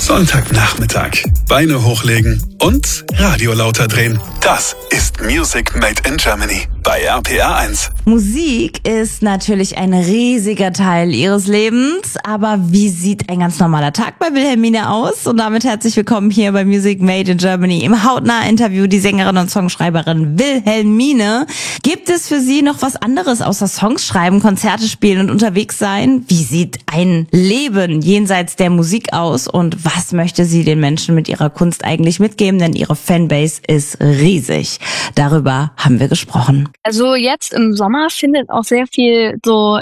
Sonntagnachmittag. Beine hochlegen und Radio lauter drehen. Das ist Music Made in Germany bei RPR 1. Musik ist natürlich ein riesiger Teil ihres Lebens, aber wie sieht ein ganz normaler Tag bei Wilhelmine aus? Und damit herzlich willkommen hier bei Music Made in Germany im Hautnah-Interview die Sängerin und Songschreiberin Wilhelmine. Gibt es für Sie noch was anderes außer Songs schreiben, Konzerte spielen und unterwegs sein? Wie sieht ein Leben jenseits der Musik aus und was möchte sie den Menschen mit ihrer Kunst eigentlich mitgeben? Denn ihre Fanbase ist riesig. Darüber haben wir gesprochen. Also jetzt im Sommer findet auch sehr viel so,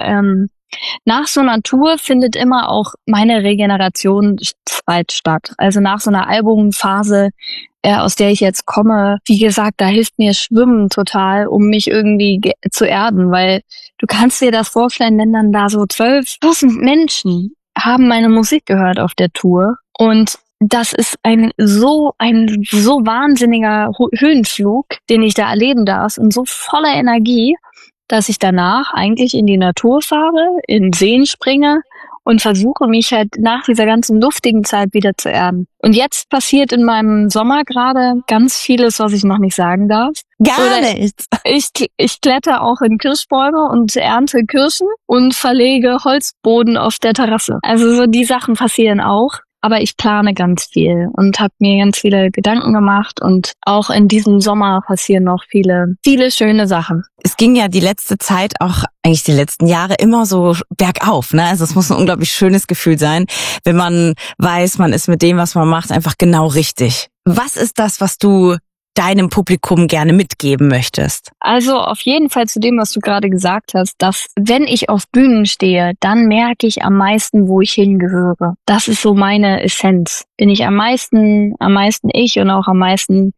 nach so einer Tour findet immer auch meine Regeneration statt. Also nach so einer Albumphase, aus der ich jetzt komme, wie gesagt, da hilft mir Schwimmen total, um mich irgendwie zu erden, weil du kannst dir das vorstellen, wenn dann da so 12.000 Menschen haben meine Musik gehört auf der Tour und das ist ein so wahnsinniger Höhenflug, den ich da erleben darf und so voller Energie, dass ich danach eigentlich in die Natur fahre, in Seen springe und versuche mich halt nach dieser ganzen luftigen Zeit wieder zu erden. Und jetzt passiert in meinem Sommer gerade ganz vieles, was ich noch nicht sagen darf. Gar nichts. Ich kletter auch in Kirschbäume und ernte Kirschen und verlege Holzboden auf der Terrasse. Also so die Sachen passieren auch. Aber ich plane ganz viel und habe mir ganz viele Gedanken gemacht und auch in diesem Sommer passieren noch viele schöne Sachen. Es ging ja die letzte Zeit, auch eigentlich die letzten Jahre, immer so bergauf, ne? Also es muss ein unglaublich schönes Gefühl sein, wenn man weiß, man ist mit dem, was man macht, einfach genau richtig. Was ist das, was du deinem Publikum gerne mitgeben möchtest? Also auf jeden Fall zu dem, was du gerade gesagt hast, dass wenn ich auf Bühnen stehe, dann merke ich am meisten, wo ich hingehöre. Das ist so meine Essenz. Bin ich am meisten ich und auch am meisten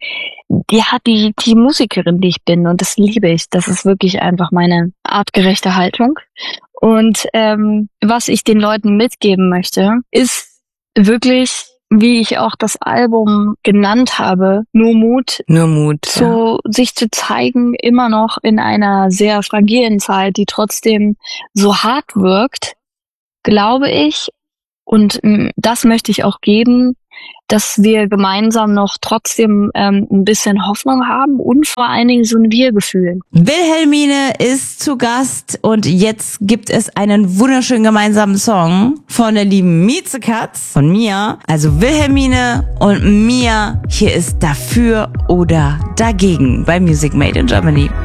die Musikerin, die ich bin. Und das liebe ich. Das ist wirklich einfach meine artgerechte Haltung. Und was ich den Leuten mitgeben möchte, ist wirklich, wie ich auch das Album genannt habe, nur Mut, so sich zu zeigen, immer noch in einer sehr fragilen Zeit, die trotzdem so hart wirkt, glaube ich. Und das möchte ich auch geben, dass wir gemeinsam noch trotzdem ein bisschen Hoffnung haben und vor allen Dingen so ein Wir-Gefühl. Wilhelmine ist zu Gast und jetzt gibt es einen wunderschönen gemeinsamen Song von der lieben Miezekatz, von Mia. Also Wilhelmine und Mia, hier ist Dafür oder Dagegen bei Music Made in Germany.